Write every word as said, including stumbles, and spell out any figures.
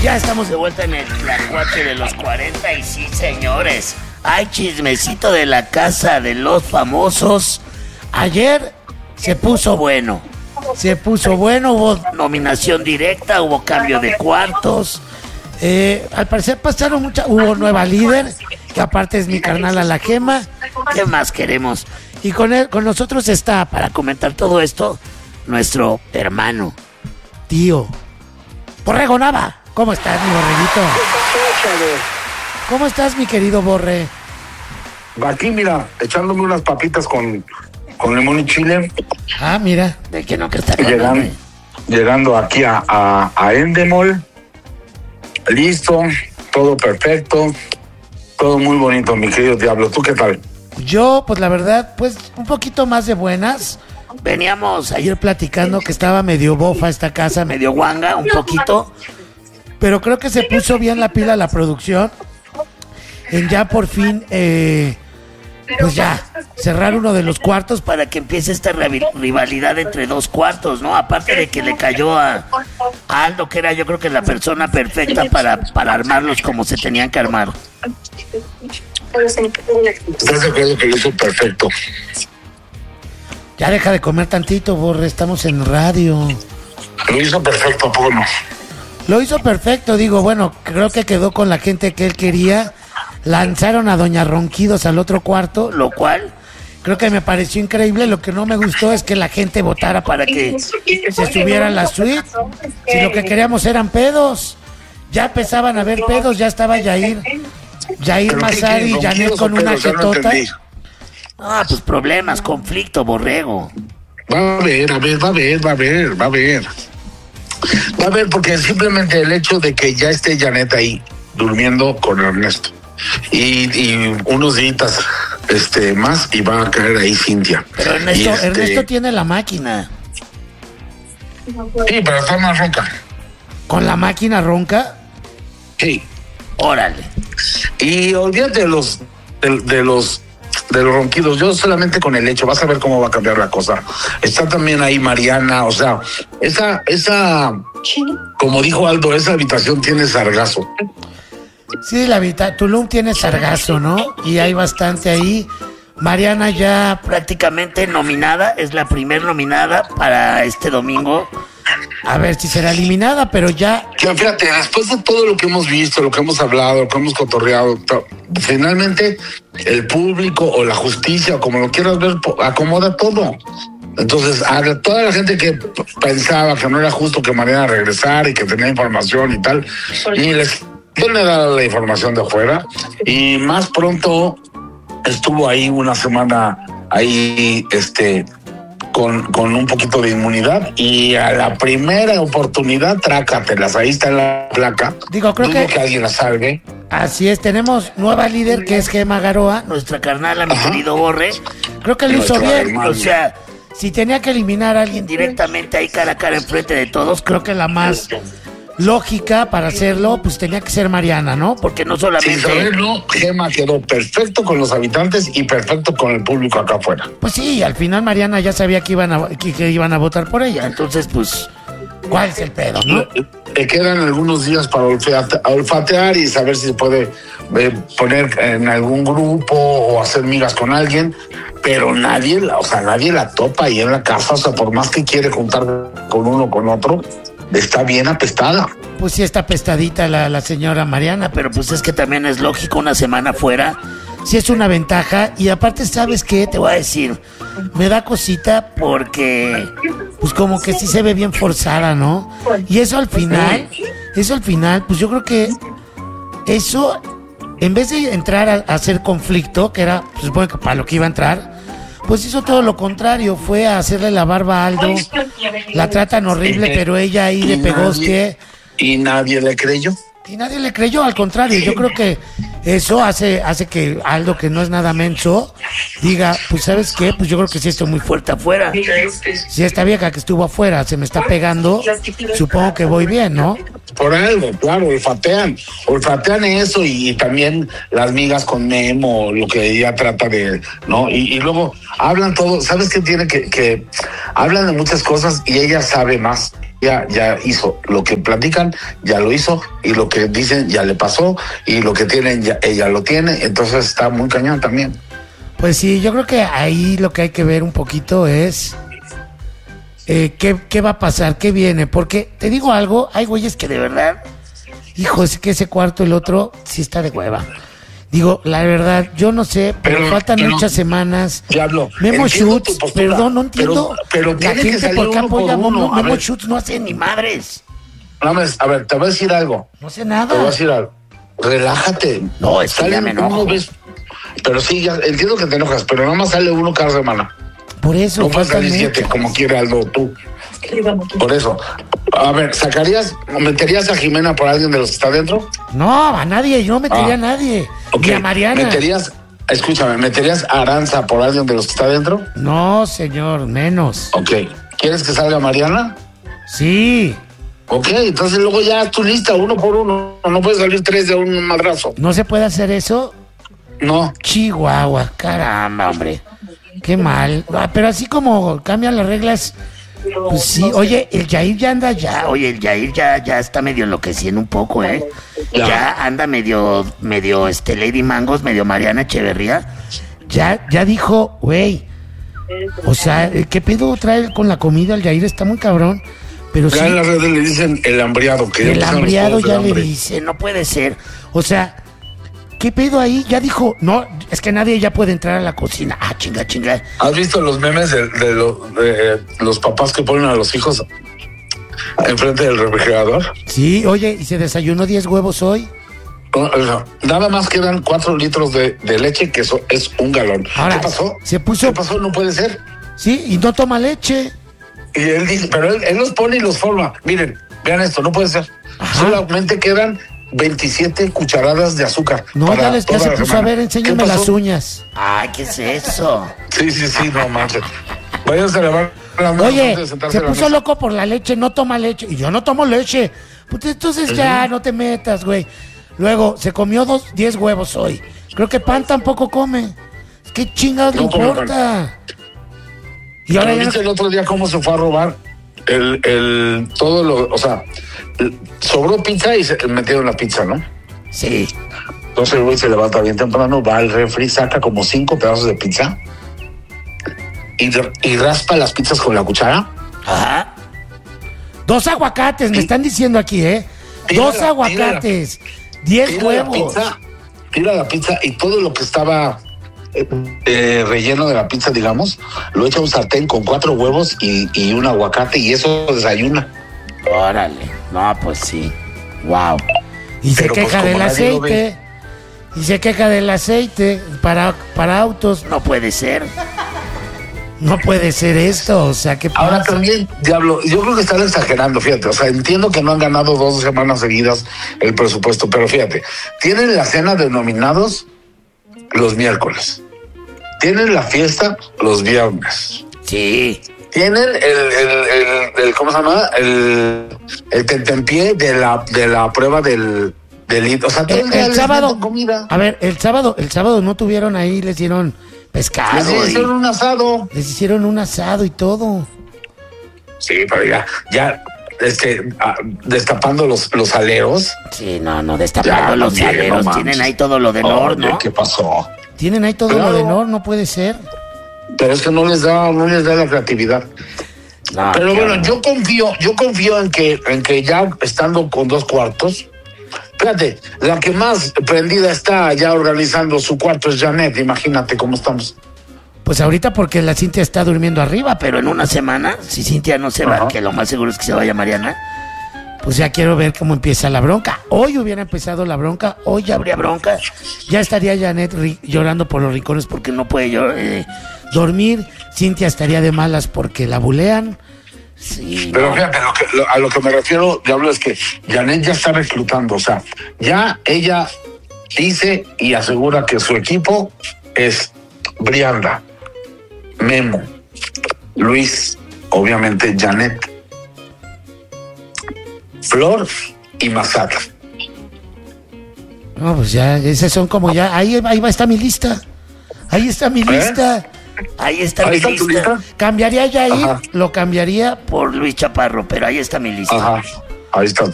Ya estamos de vuelta en el Tlacuache de los cuarenta y sí, señores, hay chismecito de la casa de los famosos. Ayer se puso bueno, se puso bueno, hubo nominación directa, hubo cambio de cuartos. Eh, al parecer pasaron muchas, hubo nueva líder, que aparte es mi carnal a la Gema. ¿Qué más queremos? Y con él, con nosotros está, para comentar todo esto, nuestro hermano, tío, Borrego Nava. ¿Cómo estás, mi borreguito? ¿Cómo estás, mi querido Borre? Aquí, mira, echándome unas papitas con, con limón y chile. Ah, mira, de que no que está llegando, llegando aquí a, a, a Endemol. Listo, todo perfecto, todo muy bonito, mi querido Diablo. ¿Tú qué tal? Yo, pues la verdad, pues un poquito más de buenas. Veníamos ayer platicando que estaba medio bofa esta casa, medio guanga, un poquito. Pero creo que se puso bien la pila la producción. En ya por fin, eh, pues ya, cerrar uno de los cuartos para que empiece esta rivalidad entre dos cuartos, ¿no? Aparte de que le cayó a, a Aldo, que era yo creo que la persona perfecta para, para armarlos como se tenían que armar. ¿Estás de acuerdo que lo hizo perfecto? Ya deja de comer tantito, Borre, estamos en radio. Lo hizo perfecto, ¿por qué no? Lo hizo perfecto, digo, bueno, creo que quedó con la gente que él quería. Lanzaron a Doña Ronquidos al otro cuarto, lo cual creo que me pareció increíble. Lo que no me gustó es que la gente votara para que se subiera a la suite. Si lo que queríamos eran pedos, ya empezaban a haber pedos, ya estaba Yair, Yair Mazar y Janet con una jetota. Ah, pues problemas, conflicto, Borrego. Va a haber, a ver, va a haber, va a haber, va a haber. Va a ver, porque simplemente el hecho de que ya esté Janet ahí durmiendo con Ernesto y, y unos días este, más y va a caer ahí Cintia. Pero Ernesto, este... Ernesto tiene la máquina. Sí, pero está más ronca. ¿Con la máquina ronca? Sí. Órale. Y olvídate de los de, de los de los ronquidos, yo solamente con el hecho, vas a ver cómo va a cambiar la cosa. Está también ahí Mariana, o sea, esa, esa, como dijo Aldo, esa habitación tiene sargazo. Sí, la habitación, Tulum tiene sargazo, ¿no? Y hay bastante ahí. Mariana ya prácticamente nominada, es la primer nominada para este domingo. A ver si será eliminada, pero ya... Ya, fíjate, después de todo lo que hemos visto, lo que hemos hablado, lo que hemos cotorreado, to- finalmente el público o la justicia, o como lo quieras ver, acomoda todo. Entonces, a toda la gente que p- pensaba que no era justo que Mariana regresara y que tenía información y tal, ni les quieren dar la información de afuera. Y más pronto estuvo ahí una semana ahí, este... Con, con un poquito de inmunidad y a la primera oportunidad, trácatelas, ahí está la placa. Digo, creo Dudo que, que alguien la salve. Así es, tenemos nueva líder que es Gema Garoa, nuestra carnala, mi Ajá. querido Borre. Creo que lo hizo Nuestra bien, hermana. o sea, si tenía que eliminar a alguien directamente ahí cara a cara enfrente de todos, creo que la más lógica para hacerlo, pues tenía que ser Mariana, ¿no? Porque no solamente... Sin saberlo, Gema quedó perfecto con los habitantes y perfecto con el público acá afuera. Pues sí, al final Mariana ya sabía que iban a, que, que iban a votar por ella, entonces pues, ¿cuál es el pedo, no? Le, le quedan algunos días para olfate- olfatear y saber si se puede eh, poner en algún grupo o hacer migas con alguien, pero nadie, la- o sea, nadie la topa ahí en la casa, o sea, por más que quiere juntar con uno o con otro, está bien apestada. Pues sí está apestadita la, la señora Mariana, pero pues es que también es lógico una semana fuera. Sí es una ventaja y aparte, ¿sabes qué? Te voy a decir, me da cosita porque pues como que sí se ve bien forzada, ¿no? Y eso al final, eso al final, pues yo creo que eso, en vez de entrar a, a hacer conflicto, que era, pues supongo que para lo que iba a entrar, pues hizo todo lo contrario, fue a hacerle la barba a Aldo, la tratan horrible, pero ella ahí le pegó que... Y nadie le creyó. Y nadie le creyó, al contrario, yo creo que eso hace hace que Aldo, que no es nada menso, diga, pues ¿sabes qué? Pues yo creo que sí estoy muy fuerte afuera. Si esta vieja que estuvo afuera se me está pegando, supongo que voy bien, ¿no? por algo, claro, olfatean, olfatean eso y, y también las migas con Memo, lo que ella trata de, ¿no? Y, y luego hablan todo, ¿sabes qué tiene que, que hablan de muchas cosas y ella sabe más? Ya, ya hizo lo que platican, ya lo hizo, y lo que dicen ya le pasó, y lo que tienen ya ella lo tiene, entonces está muy cañón también. Pues sí, yo creo que ahí lo que hay que ver un poquito es eh, qué, qué va a pasar, qué viene, porque te digo algo, hay güeyes que de verdad, hijo, es que ese cuarto, el otro, sí está de hueva. Digo, la verdad, yo no sé, pero, pero faltan pero, muchas semanas. Diablo, Memo Schutz, perdón, no entiendo. Pero, pero la gente por qué apoya a Memo, a Memo Schutz no hace ni madres. No, a ver, te voy a decir algo. No sé nada. Te voy a decir algo. Relájate. No, es que ya me enojo. Ves, pero sí, ya, entiendo que te enojas, pero nada más sale uno cada semana. Por eso. No puedes salir siete, como quiere Aldo, tú. Por eso. A ver, ¿sacarías, meterías a Jimena por alguien de los que está dentro? No, a nadie, yo no metería ah, a nadie. Okay. Ni a Mariana. ¿Meterías, escúchame, ¿meterías a Aranza por alguien de los que está dentro? No, señor, menos. Ok. ¿Quieres que salga Mariana? Sí. Ok, entonces luego ya haz tu lista, uno por uno. No puedes salir tres de un madrazo. ¿No se puede hacer eso? No. Chihuahua, caramba, hombre. Qué mal. Ah, pero así como cambian las reglas... Pues sí, oye, el Yair ya anda ya, oye, el Yair ya, ya está medio enloqueciendo un poco, ¿eh? Ya, ya anda medio, medio, este, Lady Mangos, medio Mariana Echeverría. Ya, ya dijo, güey, o sea, ¿qué pedo trae con la comida? El Yair está muy cabrón, pero ya sí. En las redes le dicen el hambriado, que el hambriado ya le dice, no puede ser, o sea... ¿Qué pedo ahí? Ya dijo, no, es que nadie ya puede entrar a la cocina. Ah, chinga, chinga. ¿Has visto los memes de, de, lo, de los papás que ponen a los hijos enfrente del refrigerador? Sí, oye, ¿y se desayunó diez huevos hoy? No, no, nada más quedan cuatro litros de, de leche, que eso es un galón. Ahora, ¿qué pasó? Se puso... ¿Qué pasó? No puede ser. Sí, y no toma leche. Y él dice, pero él, él los pone y los forma. Miren, vean esto, no puede ser. Ajá. Solamente quedan veintisiete cucharadas de azúcar. No, ya les ya se puso a ver, enséñame las uñas. Ay, ¿qué es eso? Sí, sí, sí, no manches. Váyanse a lavar las manos. Oye, se puso loco por la leche, no toma leche. Y yo no tomo leche. Pues entonces uh-huh. ya, no te metas, güey. Luego, se comió dos, diez huevos hoy. Creo que pan tampoco come. ¿Qué chingados no le importa? Y ahora ya ¿viste no... el otro día cómo se fue a robar el, el, todo lo, o sea, sobró pizza y se metieron la pizza, ¿no? Sí. Entonces el güey se levanta bien temprano, va al refri, saca como cinco pedazos de pizza y, y raspa las pizzas con la cuchara. Ajá. Dos aguacates, me están diciendo aquí, ¿eh? Tira Dos la, aguacates, tira la, diez tira huevos. La pizza, tira la pizza y todo lo que estaba eh, eh, relleno de la pizza, digamos, lo echa a un sartén con cuatro huevos y, y un aguacate y eso desayuna. Órale, no, pues sí. Wow. Y se Pero queja pues, del aceite. Y se queja del aceite para, para autos. No puede ser. No puede ser esto, o sea, ¿qué pasa? Ahora también, diablo, yo creo que están exagerando, fíjate, o sea, entiendo que no han ganado dos semanas seguidas el presupuesto, pero fíjate, tienen la cena de nominados los miércoles, tienen la fiesta los viernes. Sí. Tienen el, el, el, el ¿cómo se llama? El, el tentempié de la, de la prueba del, del, o sea, todo el, el sábado, comida. A ver, el sábado, el sábado no tuvieron ahí, les dieron pescado. Les hicieron un asado. Les hicieron un asado y todo. Sí, pero ya, ya, este, ah, destapando los, los aleros. Sí, no, no, destapando ya, los aleros. No tienen ahí todo lo de Nor, ¿no? ¿Qué pasó? Tienen ahí todo claro. lo de Nor, no puede ser. Pero es que no les da, no les da la creatividad. No, pero bueno, bueno, yo confío, yo confío en que, en que ya estando con dos cuartos. Fíjate, la que más prendida está ya organizando su cuarto es Janet, imagínate cómo estamos. Pues ahorita porque la Cintia está durmiendo arriba, pero en una semana, si Cintia no se va, uh-huh. que lo más seguro es que se vaya Mariana, pues ya quiero ver cómo empieza la bronca. Hoy hubiera empezado la bronca, hoy ya habría bronca, ya estaría Janet ri- llorando por los rincones porque no puede llor- eh, dormir, Cintia estaría de malas porque la bulean. Sí, pero no. fíjate, lo que, lo, a lo que me refiero, Diablo, es que Janet ya está reclutando, o sea, ya ella dice y asegura que su equipo es Brianda, Memo, Luis, obviamente Janet, Flor y masacre. No, pues ya, esas son como ya, ahí, ahí va, está mi lista. Ahí está mi ¿Eh? lista. Ahí está Ahí mi está tu lista. lista. Cambiaría ya ahí, Ajá. lo cambiaría. Por Luis Chaparro, pero ahí está mi lista. Ajá, ahí está